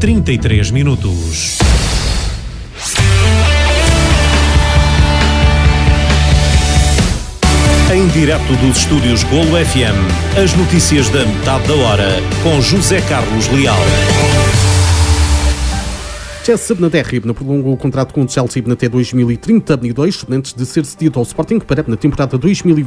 33 minutos. Em direto dos estúdios Golo FM, as notícias da metade da hora, com José Carlos Leal. Chelsea na terra prolongou o contrato com o Chelsea até 2032, antes de ser cedido ao Sporting para na temporada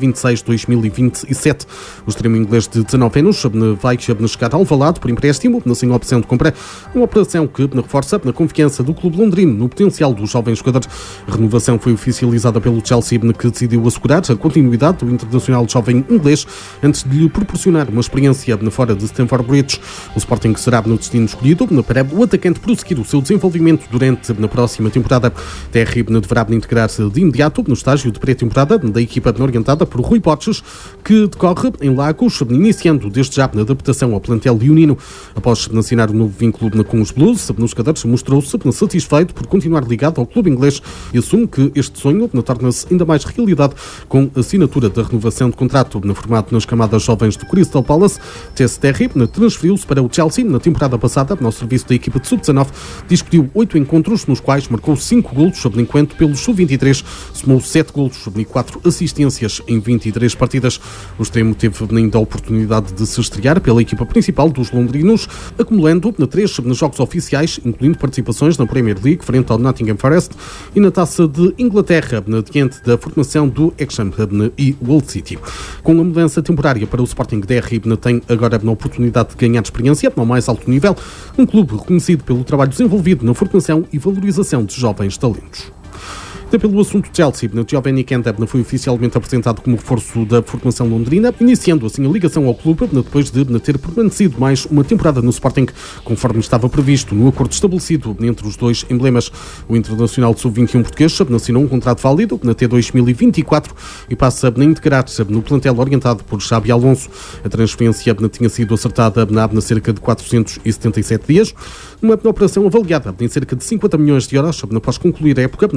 2026-2027. O extremo inglês de 19 anos vai chegar ao Alvalade por empréstimo, sem opção de compra, uma operação que reforça a confiança do clube londrino no potencial do jovem jogador. A renovação foi oficializada pelo Chelsea, que decidiu assegurar a continuidade do internacional jovem inglês antes de lhe proporcionar uma experiência fora de Stamford Bridge. O Sporting será no destino escolhido para o atacante prosseguir o seu desenvolvimento durante a próxima temporada. Terry deverá integrar-se de imediato no estágio de pré-temporada da equipa orientada por Rui Borges, que decorre em Lagos, iniciando desde já a adaptação ao plantel leonino. Após assinar um novo vínculo com os Blues, o jogador mostrou-se satisfeito por continuar ligado ao clube inglês e assume que este sonho torna-se ainda mais realidade com a assinatura da renovação de contrato. Formado nas camadas jovens do Crystal Palace, Tess Terry transferiu-se para o Chelsea na temporada passada ao serviço da equipa de sub-19, discutiu 8 encontros, nos quais marcou 5 golos, enquanto pelo sub-23 somou 7 golos e 4 assistências em 23 partidas. O extremo teve ainda a oportunidade de se estrear pela equipa principal dos londrinos, acumulando 3 jogos oficiais, incluindo participações na Premier League frente ao Nottingham Forest e na Taça de Inglaterra, diante da formação do Exham e Hull City. Com a mudança temporária para o Sporting, DR tem agora a oportunidade de ganhar experiência ao mais alto nível, um clube reconhecido pelo trabalho desenvolvido na formação e valorização de jovens talentos. Pelo assunto Chelsea, Giovanni Kenda foi oficialmente apresentado como reforço da formação londrina, iniciando assim a ligação ao clube depois de ter permanecido mais uma temporada no Sporting, conforme estava previsto no acordo estabelecido entre os dois emblemas. O internacional sub-21 português assinou um contrato válido até 2024 e passa a integrar-se no plantel orientado por Xabi Alonso. A transferência tinha sido acertada há cerca de 477 dias, uma operação avaliada em cerca de 50 milhões de euros após concluir a época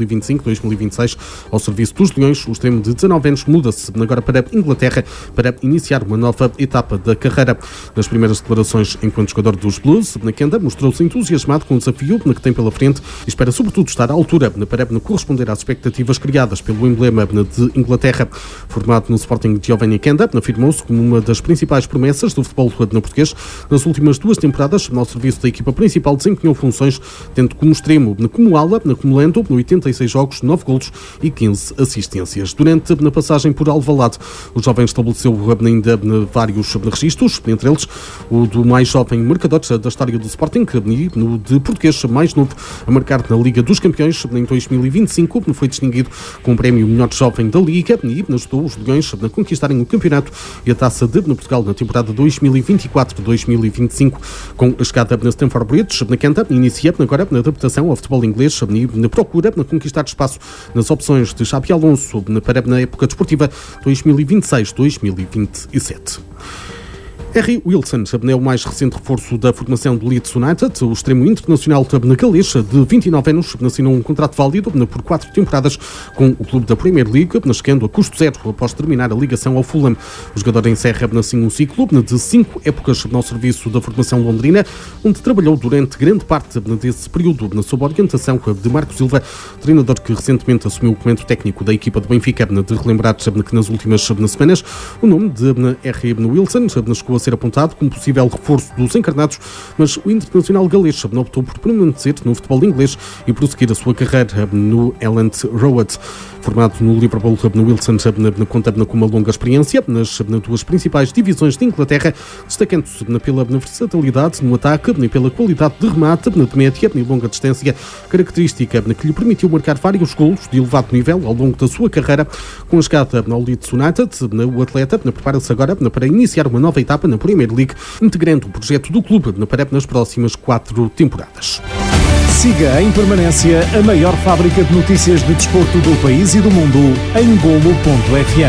2025-2026 ao serviço dos Leões. O extremo de 19 anos muda-se agora para a Inglaterra para iniciar uma nova etapa da carreira. Nas primeiras declarações enquanto jogador dos Blues, Kenda mostrou-se entusiasmado com o desafio que tem pela frente e espera sobretudo estar à altura para corresponder às expectativas criadas pelo emblema de Inglaterra. Formado no Sporting, Giovanni Kenda afirmou-se como uma das principais promessas do futebol português. Nas últimas 2 temporadas, ao serviço da equipa principal, desempenhou funções tendo como extremo, como ala, acumulando 86 jogos, 9 golos e 15 assistências. Durante a passagem por Alvalade, o jovem estabeleceu ainda vários registros, entre eles o do mais jovem marcador da história do Sporting e no de português mais novo a marcar na Liga dos Campeões em 2025. Foi distinguido com o prémio Melhor Jovem da Liga e ajudou os Leões a conquistarem o campeonato e a Taça de Portugal na temporada 2024-2025. Com a chegada na Stamford Bridge, Kenda inicia agora a adaptação ao futebol inglês e procura conquistar espaço nas opções de Xabi Alonso para na época desportiva 2026-2027. Harry Wilson é o mais recente reforço da formação do Leeds United. O extremo internacional galês de 29 anos assinou um contrato válido por 4 temporadas com o clube da Premier League, chegando a custo zero após terminar a ligação ao Fulham. O jogador encerra assim um ciclo de 5 épocas no serviço da formação londrina, onde trabalhou durante grande parte desse período sob a orientação de Marco Silva, treinador que recentemente assumiu o comando técnico da equipa do Benfica. De relembrar que nas últimas semanas o nome de Harry Wilson chegou a ser apontado como possível reforço dos encarnados, mas o internacional galês optou por permanecer no futebol inglês e prosseguir a sua carreira no Elland Road. Formado no Liverpool, Wilson conta com uma longa experiência nas 2 principais divisões de Inglaterra, destacando-se pela versatilidade no ataque e pela qualidade de remate de média e longa distância, característica que lhe permitiu marcar vários golos de elevado nível ao longo da sua carreira. Com a chegada ao Leeds United, o atleta prepara-se agora para iniciar uma nova etapa na Premier League, integrando o projeto do clube para nas próximas 4 temporadas. Siga em permanência a maior fábrica de notícias de desporto do país e do mundo em Golo.fm.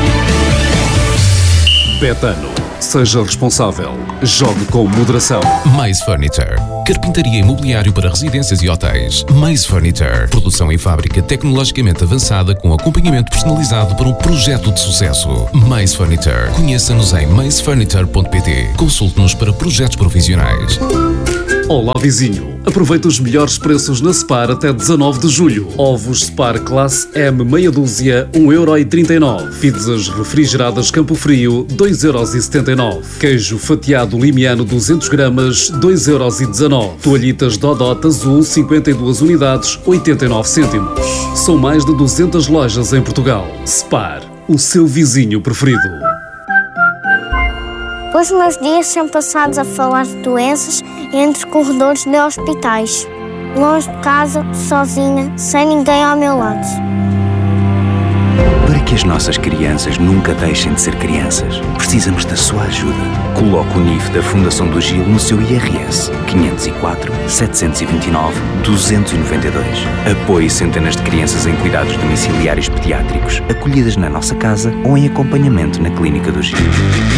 Betano. Seja responsável. Jogue com moderação. Mais Furniture. Carpintaria e mobiliário para residências e hotéis. Mais Furniture. Produção em fábrica tecnologicamente avançada com acompanhamento personalizado para um projeto de sucesso. Mais Furniture. Conheça-nos em maisfurniture.pt. Consulte-nos para projetos profissionais. Olá vizinho, aproveita os melhores preços na Spar até 19 de julho. Ovos Spar Classe M meia dúzia, 1,39€. Pizzas refrigeradas Campo Frio, 2,79€. Queijo fatiado limiano 200 gramas, 2,19€. Toalhitas Dodot Azul, 52 unidades, 89 cêntimos. São mais de 200 lojas em Portugal. Spar, o seu vizinho preferido. Os meus dias são passados a falar de doenças entre corredores de hospitais. Longe de casa, sozinha, sem ninguém ao meu lado. Para que as nossas crianças nunca deixem de ser crianças, precisamos da sua ajuda. Coloque o NIF da Fundação do Gil no seu IRS 504 729 292. Apoie centenas de crianças em cuidados domiciliários pediátricos, acolhidas na nossa casa ou em acompanhamento na Clínica do Gil.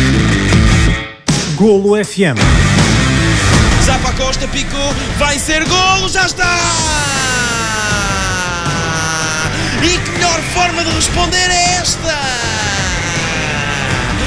Golo FM. Zapa Costa picou, vai ser golo, já está! E que melhor forma de responder é esta?